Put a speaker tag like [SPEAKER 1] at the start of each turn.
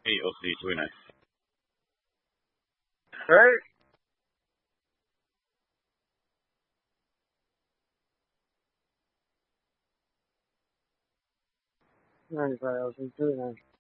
[SPEAKER 1] Hey, OC, very nice.
[SPEAKER 2] Right? Nice, I was doing that.